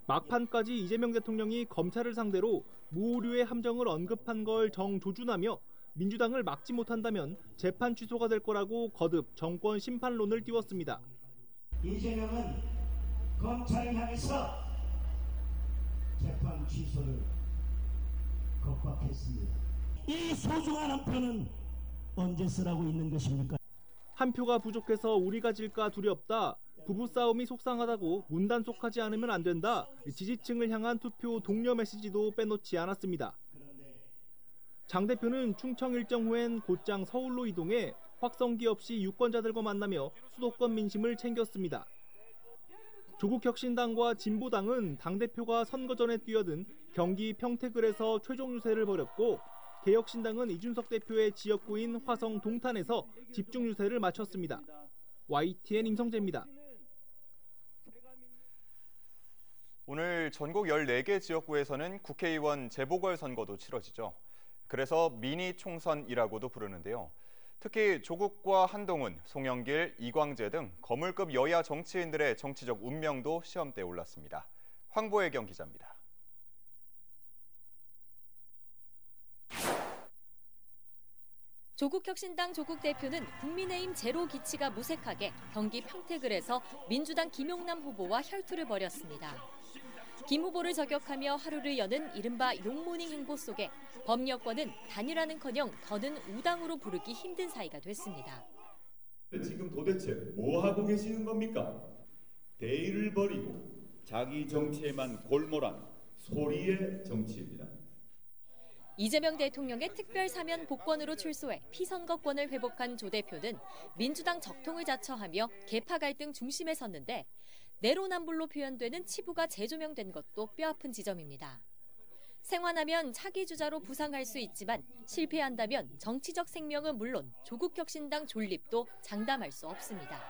막판까지 이재명 대통령이 검찰을 상대로 무오류의 함정을 언급한 걸 정조준하며 민주당을 막지 못한다면 재판 취소가 될 거라고 거듭 정권 심판론을 띄웠습니다. 이재명은 검찰을 향해서 재판 취소를 겁박했습니다. 이 소중한 한 표는 언제 쓰라고 있는 것입니까? 한 표가 부족해서 우리가 질까 두렵다. 부부싸움이 속상하다고 문단속하지 않으면 안 된다. 지지층을 향한 투표 독려 메시지도 빼놓지 않았습니다. 장 대표는 충청 일정 후엔 곧장 서울로 이동해 확성기 없이 유권자들과 만나며 수도권 민심을 챙겼습니다. 조국혁신당과 진보당은 당대표가 선거 전에 뛰어든 경기 평택을에서 최종 유세를 벌였고 개혁신당은 이준석 대표의 지역구인 화성 동탄에서 집중 유세를 마쳤습니다. YTN 임성재입니다. 오늘 전국 14개 지역구에서는 국회의원 재보궐선거도 치러지죠. 그래서 미니 총선이라고도 부르는데요. 특히 조국과 한동훈, 송영길, 이광재 등 거물급 여야 정치인들의 정치적 운명도 시험대에 올랐습니다. 황보혜경 기자입니다. 조국혁신당 조국 대표는 국민의힘 제로 기치가 무색하게 경기 평택을에서 민주당 김용남 후보와 혈투를 벌였습니다. 김 후보를 저격하며 하루를 여는 이른바 용모닝 행보 속에 범여권은 단일화는커녕 더는 우당으로 부르기 힘든 사이가 됐습니다. 지금 도대체 뭐 하고 계시는 겁니까? 대의를 버리고 자기 정치에만 골몰한 소리의 정치입니다. 이재명 대통령의 특별 사면 복권으로 출소해 피선거권을 회복한 조 대표는 민주당 적통을 자처하며 계파 갈등 중심에 섰는데 내로남불로 표현되는 치부가 재조명된 것도 뼈아픈 지점입니다. 생환하면 차기 주자로 부상할 수 있지만 실패한다면 정치적 생명은 물론 조국혁신당 존립도 장담할 수 없습니다.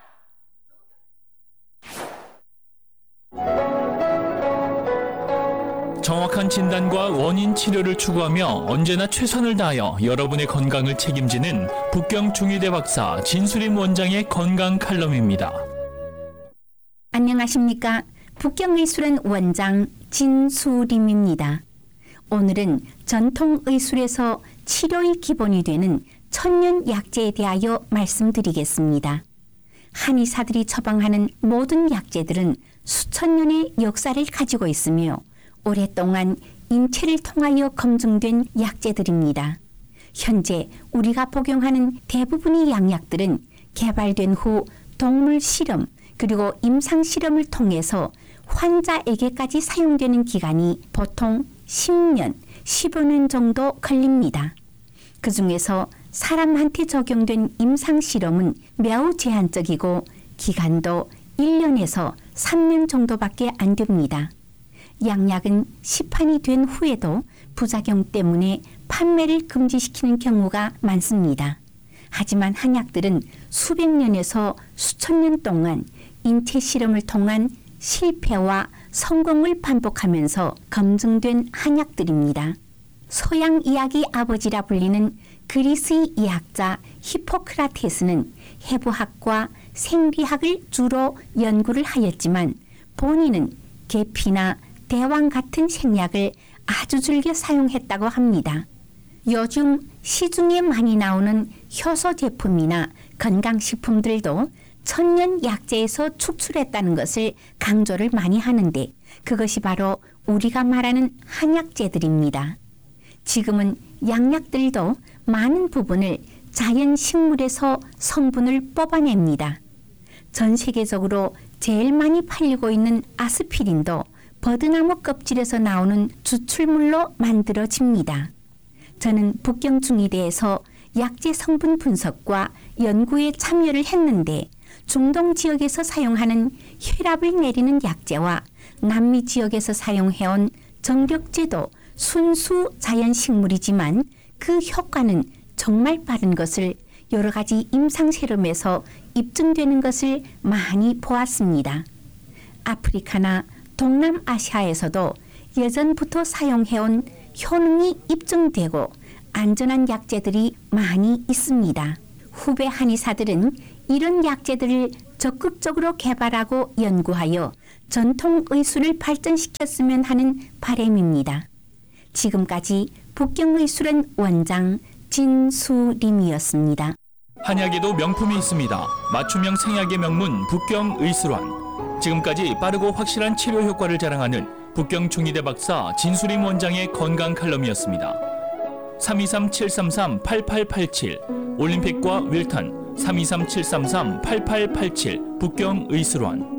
정확한 진단과 원인 치료를 추구하며 언제나 최선을 다하여 여러분의 건강을 책임지는 북경 중의대 박사 진수림 원장의 건강 칼럼입니다. 안녕하십니까. 북경의술원 원장 진수림입니다. 오늘은 전통의술에서 치료의 기본이 되는 천년약재에 대하여 말씀드리겠습니다. 한의사들이 처방하는 모든 약재들은 수천 년의 역사를 가지고 있으며 오랫동안 인체를 통하여 검증된 약재들입니다. 현재 우리가 복용하는 대부분의 양약들은 개발된 후 동물 실험 그리고 임상 실험을 통해서 환자에게까지 사용되는 기간이 보통 10년, 15년 정도 걸립니다. 그 중에서 사람한테 적용된 임상 실험은 매우 제한적이고 기간도 1년에서 3년 정도밖에 안 됩니다. 양약은 시판이 된 후에도 부작용 때문에 판매를 금지시키는 경우가 많습니다. 하지만 한약들은 수백 년에서 수천 년 동안 인체 실험을 통한 실패와 성공을 반복하면서 검증된 한약들입니다. 서양 의학의 아버지라 불리는 그리스의 의학자 히포크라테스는 해부학과 생리학을 주로 연구를 하였지만 본인은 계피나 대왕 같은 생약을 아주 즐겨 사용했다고 합니다. 요즘 시중에 많이 나오는 효소 제품이나 건강식품들도 천년 약재에서 축출했다는 것을 강조를 많이 하는데 그것이 바로 우리가 말하는 한약재들입니다. 지금은 양약들도 많은 부분을 자연 식물에서 성분을 뽑아냅니다. 전 세계적으로 제일 많이 팔리고 있는 아스피린도 버드나무 껍질에서 나오는 주출물로 만들어집니다. 저는 북경중의대에서 약재 성분 분석과 연구에 참여를 했는데 중동 지역에서 사용하는 혈압을 내리는 약재와 남미 지역에서 사용해온 정력제도 순수 자연식물이지만 그 효과는 정말 빠른 것을 여러 가지 임상 실험에서 입증되는 것을 많이 보았습니다. 아프리카나 동남아시아에서도 예전부터 사용해온 효능이 입증되고 안전한 약재들이 많이 있습니다. 후배 한의사들은 이런 약재들을 적극적으로 개발하고 연구하여 전통 의술을 발전시켰으면 하는 바람입니다. 지금까지 북경의술원 원장 진수림이었습니다. 한약에도 명품이 있습니다. 맞춤형 생약의 명문 북경의술원. 지금까지 빠르고 확실한 치료 효과를 자랑하는 북경중의대 박사 진수림 원장의 건강 칼럼이었습니다. 323-733-8887 올림픽과 윌턴 323-733-8887 북경의술원.